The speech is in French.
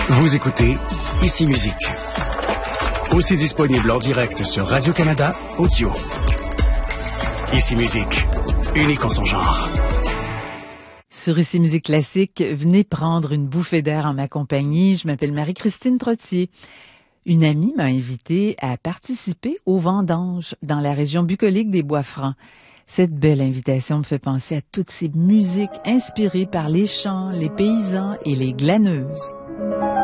Vous écoutez Ici Musique. Aussi disponible en direct sur Radio-Canada Audio. Ici Musique, unique en son genre. Sur Ici Musique Classique, venez prendre une bouffée d'air en ma compagnie. Je m'appelle Marie-Christine Trottier. Une amie m'a invitée à participer aux vendanges dans la région bucolique des Bois-Francs. Cette belle invitation me fait penser à toutes ces musiques inspirées par les champs, les paysans et les glaneuses.